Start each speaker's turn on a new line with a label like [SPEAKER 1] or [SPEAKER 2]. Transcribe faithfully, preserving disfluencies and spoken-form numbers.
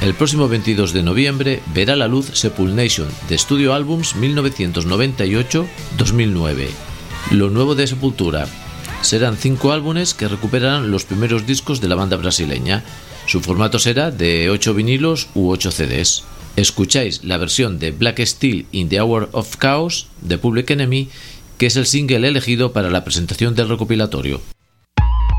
[SPEAKER 1] El próximo veintidós de noviembre verá la luz Sepulnation de Studio Albums mil novecientos noventa y ocho a dos mil nueve. Lo nuevo de Sepultura. Serán cinco álbumes que recuperarán los primeros discos de la banda brasileña. Su formato será de ocho vinilos u ocho C Ds. Escucháis la versión de Black Steel in the Hour of Chaos de Public Enemy, que es el single elegido para la presentación del recopilatorio.